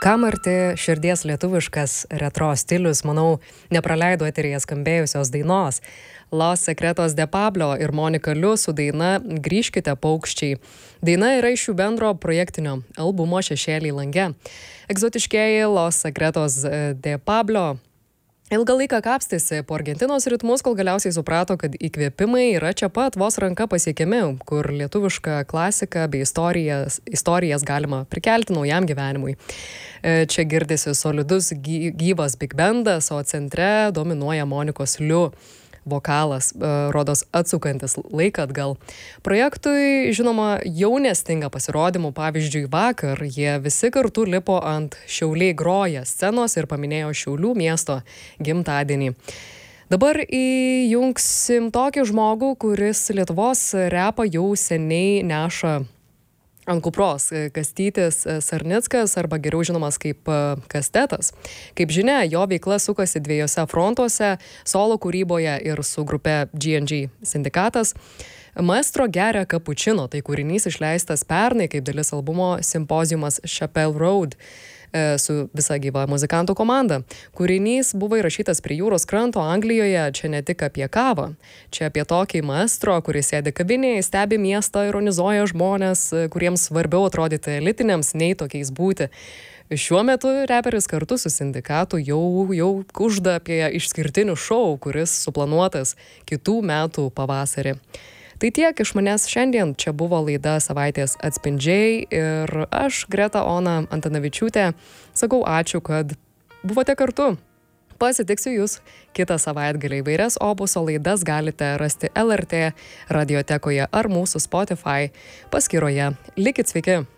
Kam arti širdies lietuviškas retro stilius, manau, nepraleido eteryje skambėjusios dainos. Los Secretos de Pablo ir Monika Liu su daina Grįžkite paukščiai. Daina yra iš jų bendro projektinio albumo Šešėliai lange. Egzotiškieji Los Secretos de Pablo ilgą laiką kapstėsi po Argentinos ritmus, kol galiausiai suprato, kad įkvėpimai yra čia pat vos ranka pasiekiami, kur lietuvišką klasiką bei istorijas galima prikelti naujam gyvenimui. Čia girdisi solidus gyvas big bandas, o centre dominuoja Monikos Liu vokalas, rodos atsukantis laiką atgal. Projektui, žinoma, jau nestinga pasirodymų. Pavyzdžiui, vakar jie visi kartu lipo ant Šiauliai groja scenos ir paminėjo Šiaulių miesto gimtadienį. Dabar įjungsim tokį žmogų, kuris Lietuvos repą jau seniai neša ant kupros. Kastytis Sarnickas, arba geriau žinomas kaip Kastetas. Kaip žinia, jo veikla sukasi dviejose frontuose - solo kūryboje ir su grupe G&G Sindikatas. Maestro geria kapučino, tai kūrinys išleistas pernai kaip dalis albumo Simpoziumas Chapel Road su visa gyva muzikantų komanda. Kūrinys buvo įrašytas prie jūros kranto Anglijoje, čia ne tik apie kavą. Čia apie tokį maestro, kuris sėdi kavinėje, stebi miestą, ironizuoja žmonės, kuriems svarbiau atrodyti elitiniams, nei tokiais būti. Šiuo metu reperis kartu su Sindikatu jau kužda apie išskirtinių šou, kuris suplanuotas kitų metų pavasarį. Tai tiek iš manęs šiandien. Čia buvo laida Savaitės atspindžiai ir aš, Greta Ona Antanavičiūtė, sakau ačiū, kad buvote kartu. Pasitiksiu jūs kitą savaitgalį. Įvairias Opuso laidas galite rasti LRT radiotekoje ar mūsų Spotify paskyroje. Likit sveiki!